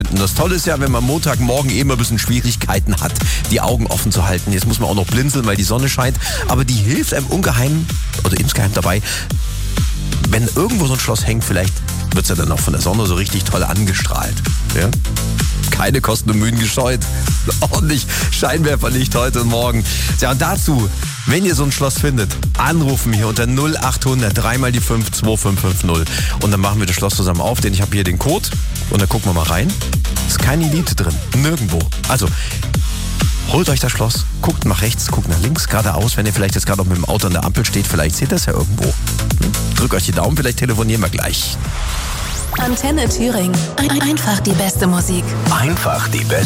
Und das Tolle ist ja, wenn man Montagmorgen immer ein bisschen Schwierigkeiten hat, die Augen offen zu halten. Jetzt muss man auch noch blinzeln, weil die Sonne scheint. Aber die hilft einem ungeheim oder insgeheim dabei, wenn irgendwo so ein Schloss hängt, vielleicht wird es ja dann auch von der Sonne so richtig toll angestrahlt. Ja? Keine Kosten und Mühen gescheut. Ordentlich Scheinwerferlicht heute und morgen. Ja, und dazu, wenn ihr so ein Schloss findet, anrufen hier unter 0800 3 mal die 5 2550. Und dann machen wir das Schloss zusammen auf, denn ich habe hier den Code und dann gucken wir mal rein. Ist keine Elite drin, nirgendwo. Also, holt euch das Schloss, guckt nach rechts, guckt nach links, geradeaus, wenn ihr vielleicht jetzt gerade noch mit dem Auto an der Ampel steht, vielleicht seht ihr das ja irgendwo. Drückt euch die Daumen, vielleicht telefonieren wir gleich. Antenne Thüringen. Einfach die beste Musik. Einfach die beste